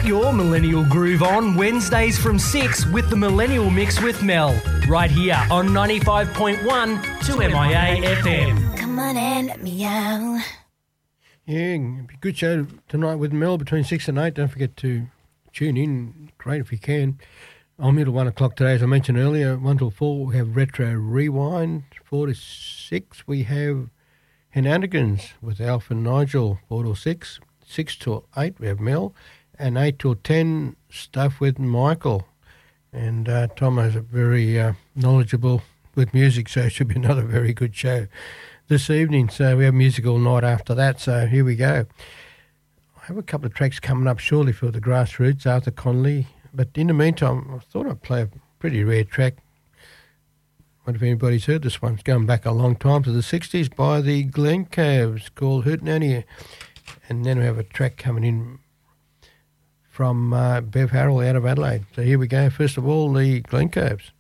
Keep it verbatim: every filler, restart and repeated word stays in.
your millennial groove on Wednesdays from six with the Millennial Mix with Mel, right here on ninety-five point one to M I A F M. Come on and let me out. Yeah, good show tonight with Mel between six and eight. Don't forget to tune in. Great if you can. I'm here till one o'clock today, as I mentioned earlier. One till four we have Retro Rewind. Four to six we have Henanigans with Alf and Nigel. Four till six. Six till eight we have Mel. And eight till ten, Stuff with Michael. And uh, Tom is very uh, knowledgeable with music, so it should be another very good show this evening. So we have music all night after that, so here we go. I have a couple of tracks coming up shortly for the Grassroots, Arthur Conley. But in the meantime, I thought I'd play a pretty rare track. I wonder if anybody's heard this one. It's going back a long time to the sixties by the Glencaves called Hootenanny. And then we have a track coming in from uh, Bev Harrell out of Adelaide. So here we go. First of all, the Glencaves.